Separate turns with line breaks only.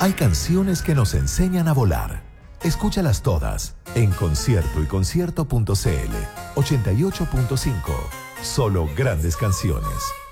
Hay canciones que nos enseñan a volar. Escúchalas todas en Concierto y Concierto.cl 88.5. Solo grandes canciones.